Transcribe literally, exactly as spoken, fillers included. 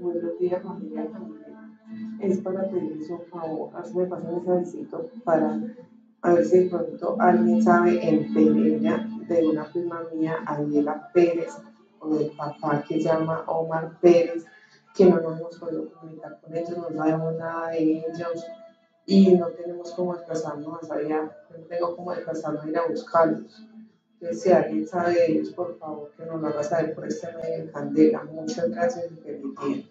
Buenos días, familia Candela. Es para pedirles un favor. Así me pasan ese visito para a ver si de pronto alguien sabe en Pereira de una prima mía, Ariela Pérez, o del papá que llama Omar Pérez, que no nos hemos podido comunicar con ellos, no sabemos nada de ellos y no tenemos cómo desplazarnos hasta allá. No tengo cómo desplazarnos a ir a buscarlos. Entonces, si alguien sabe de ellos, por favor, que nos lo haga saber por este medio de Candela. Muchas gracias y feliz día.